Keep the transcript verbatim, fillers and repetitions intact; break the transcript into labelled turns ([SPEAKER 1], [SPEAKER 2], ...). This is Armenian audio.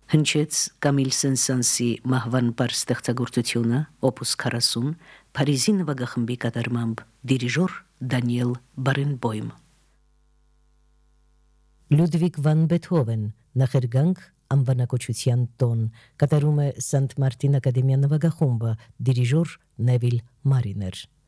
[SPEAKER 1] Հնչեց Կամիլ Սեն-Սանսի մահվան պար ստեղծագործությունը Օպուս քառասուն Փարիզի նվագախմբի կատարմամբ դիրիժոր Դանիել Բարենբոյմ։
[SPEAKER 2] Լյուդվիգ վան Բեթհովեն նախերգանք անվանակոչության տոն կատարում է Սանտ Մարտին ակադեմիա նվագախումբը դիրիժոր Նևիլ Մարիներ։